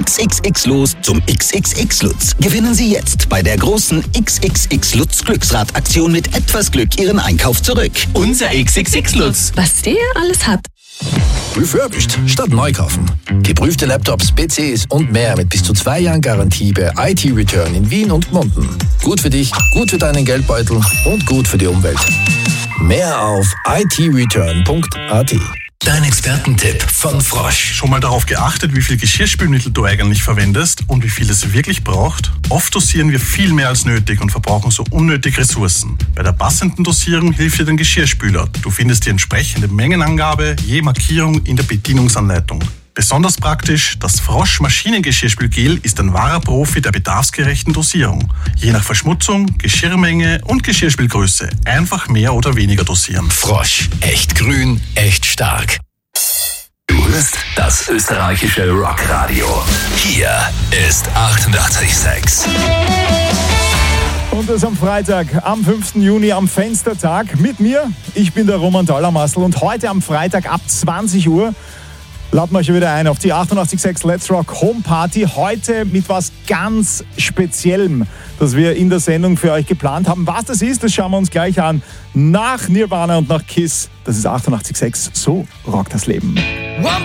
XXX los zum XXX Lutz. Gewinnen Sie jetzt bei der großen XXX Lutz Glücksradaktion mit etwas Glück Ihren Einkauf zurück. Unser XXX Lutz. Was der alles hat. Refurbished statt neu kaufen. Geprüfte Laptops, PCs und mehr mit bis zu 2 Jahren Garantie bei IT-Return in Wien und Gmunden. Gut für dich, gut für deinen Geldbeutel und gut für die Umwelt. Mehr auf itreturn.at. Dein Expertentipp von Frosch. Schon mal darauf geachtet, wie viel Geschirrspülmittel du eigentlich verwendest und wie viel es wirklich braucht? Oft dosieren wir viel mehr als nötig und verbrauchen so unnötig Ressourcen. Bei der passenden Dosierung hilft dir dein Geschirrspüler. Du findest die entsprechende Mengenangabe je Markierung in der Bedienungsanleitung. Besonders praktisch, das Frosch Maschinengeschirrspülgel ist ein wahrer Profi der bedarfsgerechten Dosierung. Je nach Verschmutzung, Geschirrmenge und Geschirrspülgröße einfach mehr oder weniger dosieren. Frosch, echt grün, echt stark. Du hörst das österreichische Rockradio. Hier ist 88,6. Und das am Freitag, am 5. Juni, am Fenstertag. Mit mir, ich bin der Roman Thallermassl und heute am Freitag ab 20 Uhr laden wir euch wieder ein auf die 88.6 Let's Rock Home Party. Heute mit was ganz Speziellem, das wir in der Sendung für euch geplant haben. Was das ist, das schauen wir uns gleich an. Nach Nirvana und nach Kiss. Das ist 88.6. So rockt das Leben.